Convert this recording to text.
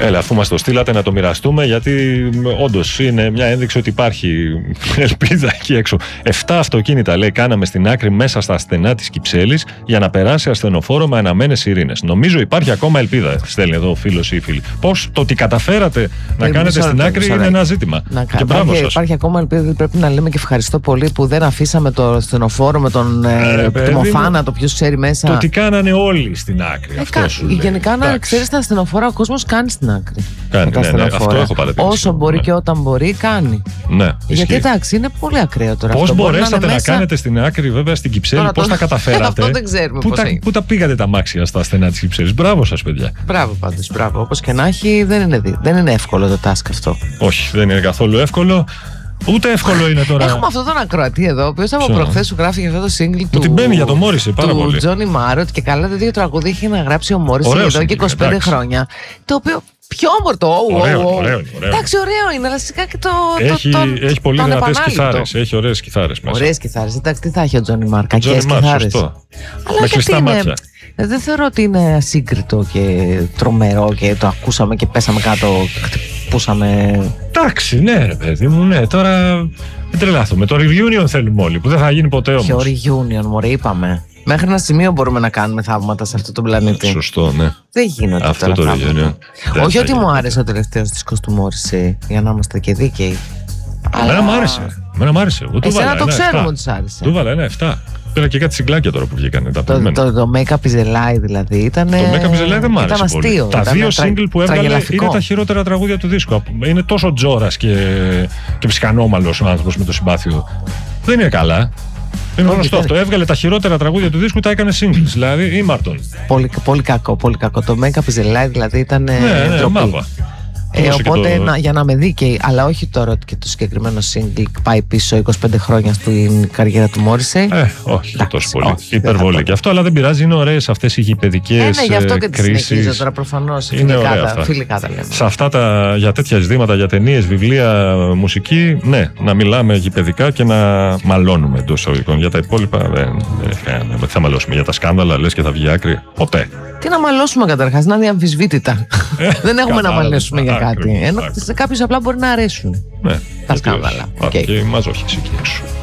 Έλα, αφού μας το στείλατε να το μοιραστούμε, γιατί όντως είναι μια ένδειξη ότι υπάρχει ελπίδα εκεί έξω. 7 αυτοκίνητα, λέει, κάναμε στην άκρη μέσα στα στενά της Κυψέλης για να περάσει ασθενοφόρο με αναμένες ειρήνες. Νομίζω υπάρχει ακόμα ελπίδα, στέλνει εδώ ο φίλος ή η φίλη. Πώς το ότι καταφέρατε να κάνετε στην άκρη είναι ένα ζήτημα. Και μπράβο σας. Υπάρχει ακόμα ελπίδα, πρέπει να λέμε και ευχαριστώ πολύ που δεν αφήσαμε το ασθενοφόρο με τον τιμοφάνα, ποιος ξέρει μέσα. Το ότι κάνανε όλοι στην άκρη. Αυτό σου λέει. Γενικά, να ξέρεις, τα ασθενοφόρα ο κόσμος κάνει στην άκρη. Κάνει, ναι, αυτό έχω παρατηρήσει. Όσο μπορεί και όταν μπορεί, κάνει. Ναι, γιατί εντάξει, είναι πολύ ακραίο τώρα. Πώς μπορέσατε να κάνετε στην άκρη, βέβαια, στην Κυψέλη, πώς τα καταφέρατε. Αυτό δεν ξέρουμε. Πού τα πήγατε τα μάξια στα στενά της Κυψέλης. Μπράβο σας, παιδιά. Μπράβο πάντως, μπράβο. Όπως και να έχει, δεν είναι εύκολο το task αυτό. Όχι, δεν είναι καθόλου εύκολο. Ούτε εύκολο είναι τώρα. Έχουμε αυτόν τον ακροατή εδώ, ο οποίος από προχθές σου γράφει για αυτό το single του. Την μπαίνει για το Μόρισεϊ πάρα πολύ. Του Τζόνι Μάροτ, και καλά τα δύο τραγούδια είχε να γράψει ο Μόρισεϊ εδώ και 25 χρόνια. Το οποίο. Πιο όμορφο. Ωραίο. Εντάξει, ωραίο είναι, αλλά σιγά και το. Έχει πολύ δυνατές κιθάρες. Έχει ωραίες κιθάρες μέσα. Ωραίες κιθάρες. Εντάξει, τι θα έχει ο Τζόνι Μάρ, κακές κιθάρες. Με κλειστά μάτια. Δεν θεωρώ ότι είναι ασύγκριτο και τρομερό και το ακούσαμε και πέσαμε κάτω, χτυπούσαμε. Εντάξει, ναι, ρε παιδί μου, ναι. Τώρα δεν τρελάθουμε. Το reunion θέλουμε όλοι, που δεν θα γίνει ποτέ όμως. Ποιο reunion, μωρέ, είπαμε. Μέχρι ένα σημείο μπορούμε να κάνουμε θαύματα σε αυτό το πλανήτη. Σωστό, ναι. Δεν γίνονται αυτό το reunion. Όχι ότι μου άρεσε ο τελευταίος δίσκος του Μόρισεϊ, για να είμαστε και δίκαιοι. Εμένα μ' άρεσε. Εσένα το ξέρουμε ότι σ' άρεσε. Του βάλα ένα 7. Πήρα και κάτι συγκλάκια τώρα που βγήκανε. Το Make Up Is a Lie δηλαδή ήταν. Το Make Up Is a Lie δεν μ' άρεσε πολύ. Αστείο, τα δύο single που έβγαλε είναι τα χειρότερα τραγούδια του δίσκου. Είναι τόσο τζόρας και ψυχανόμαλος ο άνθρωπος με το συμπάθειο. Δεν είναι καλά. Είναι γνωστό αυτό. Έβγαλε τα χειρότερα τραγούδια του δίσκου, τα έκανε singles. Δηλαδή ή Μάρτον. Πολύ κακό. Το Make Up Is a Lie δηλαδή ήταν. Ναι, μάβα. Οπότε για να με δίκαιη, αλλά όχι τώρα ότι και το συγκεκριμένο single πάει πίσω 25 χρόνια στην καριέρα του Μόρισεϊ. Όχι τόσο πολύ. Υπερβολή και αυτό, αλλά δεν πειράζει, είναι ωραίες αυτές οι γηπαιδικές κρίσεις. Ναι, γι' αυτό και τις συνεχίζω τώρα προφανώς. Φιλικά τα λέμε. Σε αυτά για τέτοια ζητήματα, για ταινίες, βιβλία, μουσική, ναι, να μιλάμε γηπαιδικά και να μαλώνουμε εντός εισαγωγικών. Για τα υπόλοιπα δεν θα μαλώσουμε. Για τα σκάνδαλα, λες και θα βγει άκρη. Ποτέ. Τι να μαλώσουμε καταρχάς, να είναι αμφισβήτητα. Δεν έχουμε να μαλώσουμε για κάτι. Ενώ σε κάποιους απλά μπορεί να αρέσουν τα σκάνδαλα. Και μας όχι, εσύ και σου.